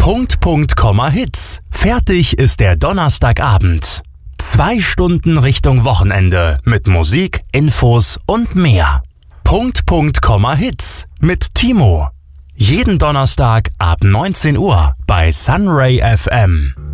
Punkt, Punkt, Komma, Hits. Fertig ist der Donnerstagabend. 2 Stunden Richtung Wochenende mit Musik, Infos und mehr. Punkt, Punkt, Komma, Hits mit Timo. Jeden Donnerstag ab 19 Uhr bei Sunray FM.